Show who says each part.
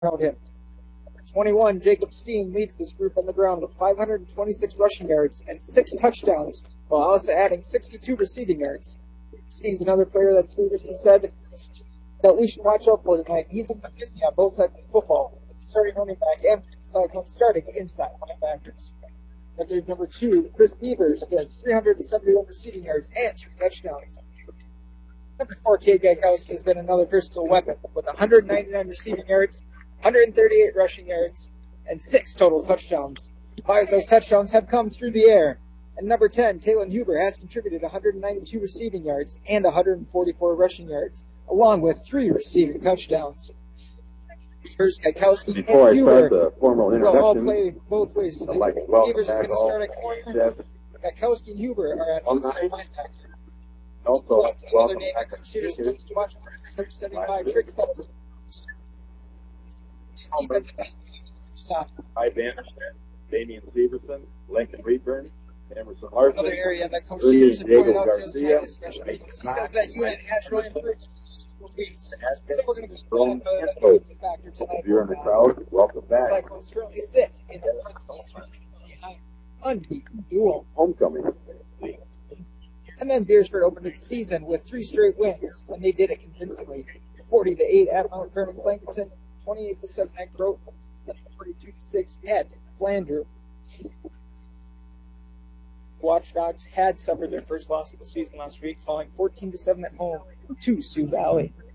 Speaker 1: around him. 21, Jacob Steen leads this group on the ground with 526 rushing yards and 6 touchdowns, while also adding 62 receiving yards. Steen's another player that Stevenson said that we should watch out for tonight. He's been busy on both sides of the football, starting running back and starting inside linebackers. But there's number 2, Chris Beavers, who has 371 receiving yards and 2 touchdowns. Number 4, Cade Gaikowski has been another versatile weapon with 199 receiving yards, 138 rushing yards, and 6 total touchdowns. 5 of those touchdowns have come through the air. And number 10, Taylor Huber, has contributed 192 receiving yards and 144 rushing yards, along with 3 receiving touchdowns. Beavers, Gaikowski, and Huber will all play both ways tonight. Beavers is going to start at corner. Gaikowski and Huber are at inside linebacker.
Speaker 2: Also,
Speaker 1: another name that comes shooters to watch for number 75, Trick Feller.
Speaker 2: Ty Vanderstedt, Damian Severson, Lincoln Reedburn, Emerson Larson.
Speaker 1: Another area that Coach Sears had pointed out to us tonight, especially because he says that unit has really improved. So we're going to keep that as a factor tonight.
Speaker 2: If you're in the crowd, welcome back.
Speaker 1: Cyclones currently sit in the Northeast behind unbeaten Dual.
Speaker 2: Homecoming.
Speaker 1: And then Beersford opened its season with 3 straight wins, and they did it convincingly. 40-8 at Mount Vernon Blankerton, 28-7 at Groton, and 42-6 at Flandreau. Watchdogs had suffered their first loss of the season last week, falling 14-7 at home to Sioux Valley.